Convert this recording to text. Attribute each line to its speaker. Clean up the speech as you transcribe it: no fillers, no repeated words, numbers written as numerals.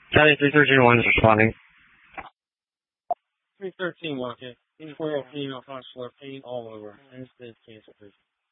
Speaker 1: Charlie 3331 is responding.
Speaker 2: 313 Rocket. 24-year-old female, consular, pain all over. End-stage cancer patient.